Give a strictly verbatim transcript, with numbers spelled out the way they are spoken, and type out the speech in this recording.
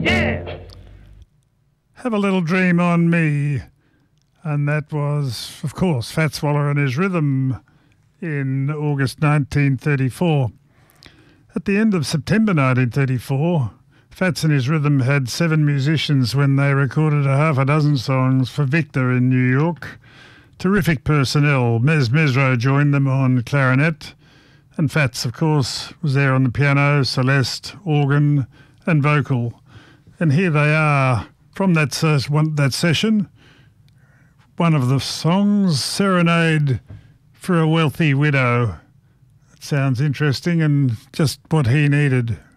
Yeah! Have a Little Dream on Me. And that was, of course, Fats Waller and his Rhythm in August nineteen thirty-four. At the end of September nineteen thirty-four, Fats and his Rhythm had seven musicians when they recorded a half a dozen songs for Victor in New York. Terrific personnel. Mez Mesro joined them on clarinet, and Fats, of course, was there on the piano, Celeste, organ and vocal. And here they are from that, ses- one, that session. One of the songs, Serenade for a Wealthy Widow. It sounds interesting and just what he needed.